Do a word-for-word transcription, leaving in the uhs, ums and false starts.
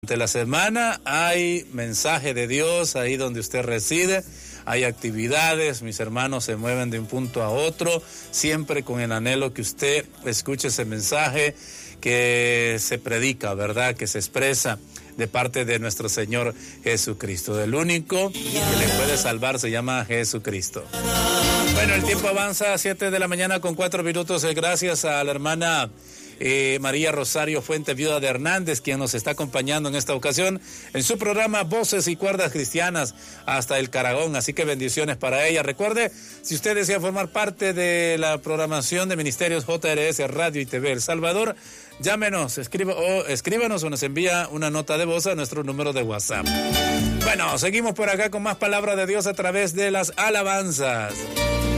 Durante la semana hay mensaje de Dios ahí donde usted reside, hay actividades, mis hermanos se mueven de un punto a otro, siempre con el anhelo que usted escuche ese mensaje que se predica, ¿verdad? Que se expresa de parte de nuestro Señor Jesucristo. El único que le puede salvar se llama Jesucristo. Bueno, el tiempo avanza a siete de la mañana con cuatro minutos, gracias a la hermana Eh, María Rosario Fuente, viuda de Hernández, quien nos está acompañando en esta ocasión en su programa Voces y Cuerdas Cristianas hasta el Caragón, así que bendiciones para ella. Recuerde, si usted desea formar parte de la programación de Ministerios J R S Radio y T V El Salvador, llámenos, escriba, o escríbanos o nos envía una nota de voz a nuestro número de WhatsApp. Bueno, seguimos por acá con más palabra de Dios a través de las alabanzas.